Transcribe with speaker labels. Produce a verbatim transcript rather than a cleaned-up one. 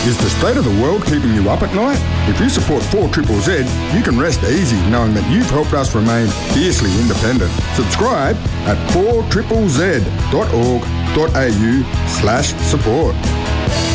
Speaker 1: Is the state of the world keeping you up at night? If you support four triple Z, you can rest easy knowing that you've helped us remain fiercely independent. Subscribe at four triple z dot org dot a u slash support.